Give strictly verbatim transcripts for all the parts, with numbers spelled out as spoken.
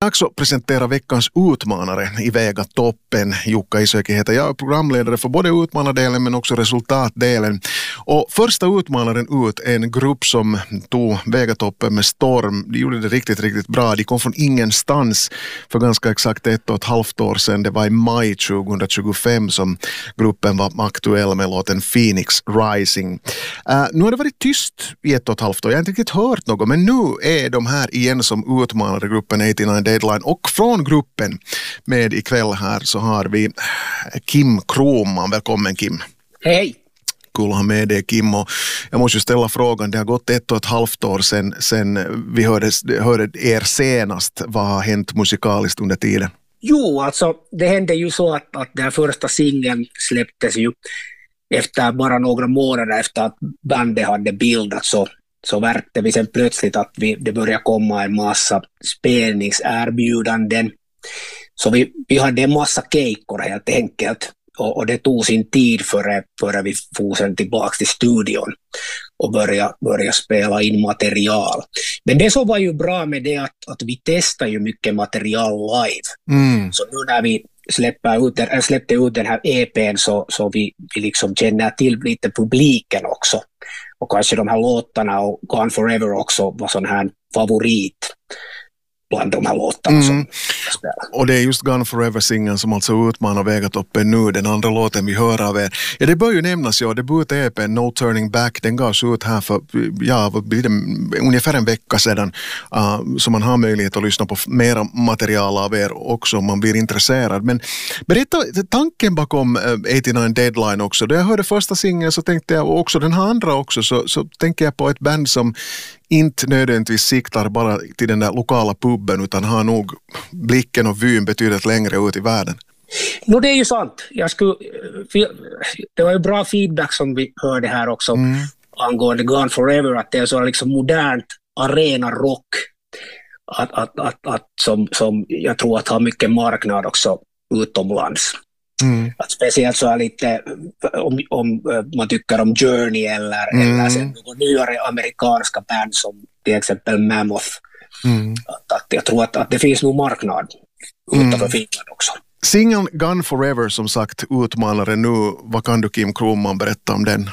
också presentera veckans utmanare i Vegatoppen. Jukka Isoki heter jag, är programledare för både utmanardelen men också resultatdelen. Och första utmanaren ut är en grupp som tog Vegatoppen med storm. De gjorde det riktigt, riktigt bra. De kom från ingenstans för ganska exakt ett och ett halvt år sedan. Det var i maj tjugohundratjugofem som gruppen var aktuell med låten Phoenix Rising. Uh, nu har det varit tyst i ett och ett halvt år. Jag har inte riktigt hört något, men nu är de här igen som utmanare gruppen åttionio Deadline. Och från gruppen med ikväll här så har vi Kim Kroman. Välkommen Kim. Hej. Kul att ha med dig Kim. Och jag måste ju ställa frågan, det har gått ett och ett halvt år sedan, sedan vi hörde, hörde er senast. Vad har hänt musikaliskt under tiden? Jo, alltså det hände ju så att, att den första singeln släpptes ju efter bara några månader efter att bandet hade bildats, så, så verkade vi sen plötsligt att vi, det började komma en massa spelningserbjudanden. Så vi, vi hade en massa kejkor helt enkelt. Och, och det tog sin tid före, före vi får sen tillbaka till studion och börja, börja spela in material. Men det som var ju bra med det att, att vi testar ju mycket material live. Mm. Så nu när vi släpper ut, äh, släppte ut den här E P:n så, så vi, vi liksom känner till lite publiken också. Och kanske de här låtarna och Gone Forever också var sån här favorit bland de här låtarna mm. som jag spelar. Och det är just Gone Forever-singeln som alltså utmanar Vegatoppen nu, den andra låten vi hör av er. Ja, det bör ju nämnas, ja, debut-E P:n No Turning Back, den gavs ut här för, ja, vad blir det, ungefär en vecka sedan, uh, så man har möjlighet att lyssna på mera material av er också om man blir intresserad. Men berätta tanken bakom uh, åttionio Deadline också. Då jag hörde första singeln så tänkte jag, och också den här andra också, så, så tänker jag på ett band som inte nödvändigtvis siktar bara till den där lokala puben utan har nog blicken och vyn betydligt längre ut i världen. No, det är ju sant. Jag skulle, det var ju bra feedback som vi hörde här också mm. angående Gone Forever, att det är så liksom modernt arena-rock att, att, att, att, som, som jag tror att har mycket marknad också utomlands. Mm. Att speciellt så är lite om, om man tycker om Journey eller, mm. eller sen några nyare amerikanska band som till exempel Mammoth. Mm. Att, att jag tror att, att det finns nog marknad utanför mm. Finland också. Singeln Gone Forever som sagt utmanare nu. Vad kan du Kim Kroman berätta om den?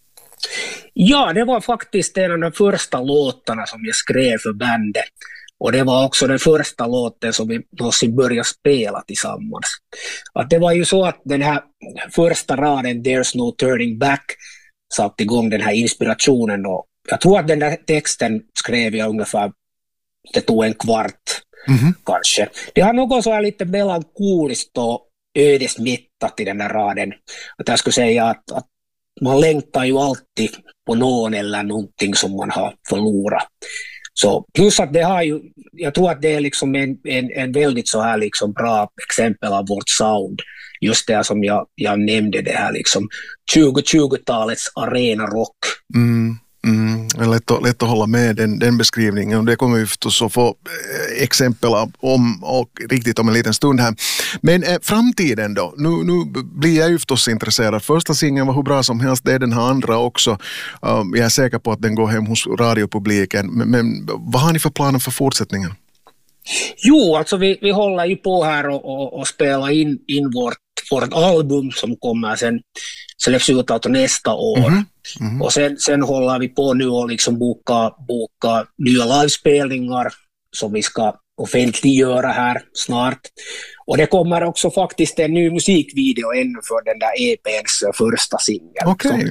Ja, det var faktiskt en av de första låtarna som jag skrev för bandet. Och det var också den första låten som vi någonsin började spela tillsammans. Att det var ju så att den här första raden, There's no turning back, satte igång den här inspirationen. Och jag tror att den där texten skrev jag ungefär, det tog en kvart mm-hmm. kanske. Det har något så här lite melankoliskt och ödesmättat i den där raden. Att jag skulle säga att, att man längtar ju alltid på någon eller någonting som man har förlorat. Så plus att det har ju, jag tror att det är liksom en, en, en väldigt så här liksom bra exempel av vårt sound. Just det som jag, jag nämnde, det här liksom tjugo-tjugotalets arena-rock. Mm, mm, lätt, att, lätt att hålla med den, den beskrivningen. Det kommer vi förstås att få exempel om och riktigt om en liten stund här. Men eh, framtiden då? Nu, nu blir jag ju förstås intresserad. Första singeln var hur bra som helst, det är den här andra också. Uh, jag är säker på att den går hem hos radiopubliken. Men, men vad har ni för planer för fortsättningen? Jo, alltså vi, vi håller ju på här och, och, och spelar in, in vårt, vårt album som kommer sen släpps ut alltså nästa år. Mm-hmm. Mm-hmm. Och sen, sen håller vi på nu och liksom boka, boka nya livespelningar som vi ska offentliggöra här snart. Och det kommer också faktiskt en ny musikvideo ännu för den där E P:ns första singel. Okay.